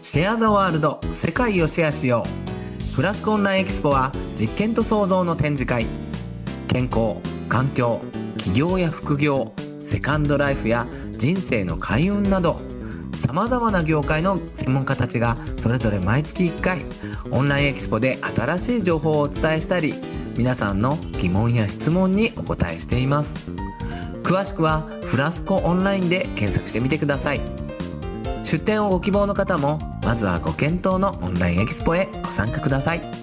シェアザワールド、世界をシェアしよう。フラスコオンラインエキスポは実験と創造の展示会。健康、環境、起業や副業、セカンドライフや人生の開運など、さまざまな業界の専門家たちがそれぞれ毎月1回オンラインエキスポで新しい情報をお伝えしたり、皆さんの疑問や質問にお答えしています。詳しくはフラスコオンラインで検索してみてください。出展をご希望の方もまずはご検討のオンラインエキスポへご参加ください。